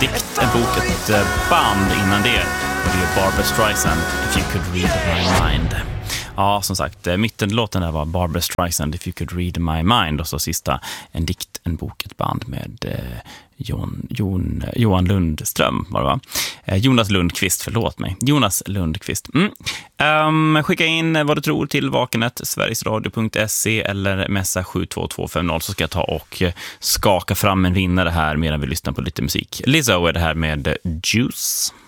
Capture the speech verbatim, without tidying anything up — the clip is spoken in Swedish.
dikt, en bok, ett eh, band innan det. Och det är Barbra Streisand, If You Could Read My Mind. Ja, som sagt, mittenlåten där var Barbra Streisand, If You Could Read My Mind. Och så sista, en dikt, en bok, ett band med eh, Jon, Jon, Johan Lundström, var det va? Eh, Jonas Lundqvist, förlåt mig. Jonas Lundqvist. Mm. Um, skicka in vad du tror till vakenet, sverigesradio punkt se eller messa sju två två fem noll, så ska jag ta och skaka fram en vinnare här medan vi lyssnar på lite musik. Lizzo är det här med Juice.